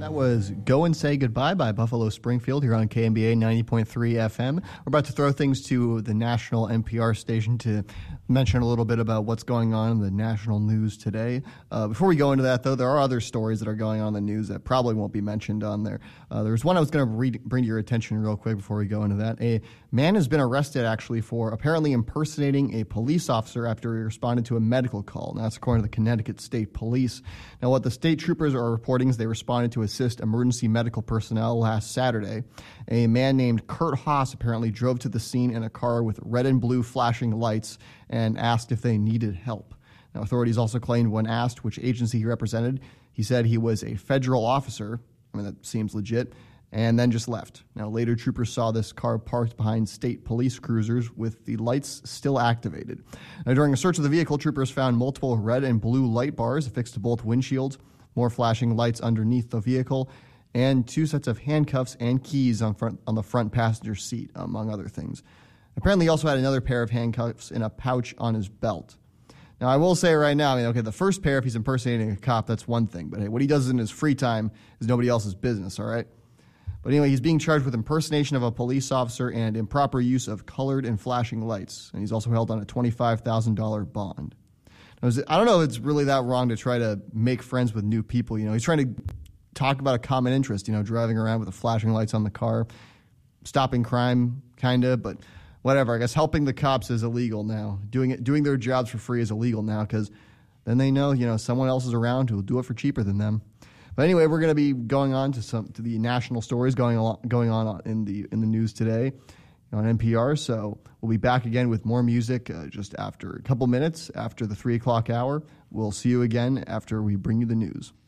That was Go and Say Goodbye by Buffalo Springfield here on KMBA 90.3 FM. We're about to throw things to the national NPR station to mention a little bit about what's going on in the national news today. Before we go into that, though, there are other stories that are going on in the news that probably won't be mentioned on there. There's one I was going to bring to your attention real quick before we go into that. A man has been arrested, actually, for apparently impersonating a police officer after he responded to a medical call. Now, that's according to the Connecticut State Police. Now, what the state troopers are reporting is they responded to assist emergency medical personnel last Saturday. A man named Kurt Haas apparently drove to the scene in a car with red and blue flashing lights and asked if they needed help. Now, authorities also claimed when asked which agency he represented, he said he was a federal officer. I mean, that seems legit. And then just left. Now, later, troopers saw this car parked behind state police cruisers with the lights still activated. Now, during a search of the vehicle, troopers found multiple red and blue light bars affixed to both windshields, more flashing lights underneath the vehicle, and 2 sets of handcuffs and keys on the front passenger seat, among other things. Apparently, he also had another pair of handcuffs in a pouch on his belt. Now, I will say right now, the first pair, if he's impersonating a cop, that's one thing. But hey, what he does in his free time is nobody else's business, all right? But anyway, he's being charged with impersonation of a police officer and improper use of colored and flashing lights. And he's also held on a $25,000 bond. Now, I don't know if it's really that wrong to try to make friends with new people. He's trying to talk about a common interest, driving around with the flashing lights on the car, stopping crime, kind of, but whatever. I guess helping the cops is illegal now. Doing their jobs for free is illegal now because then they know, someone else is around who will do it for cheaper than them. But anyway, we're going to be going on to the national stories going on in the news today on NPR. So we'll be back again with more music just after a couple minutes after the 3 o'clock hour. We'll see you again after we bring you the news.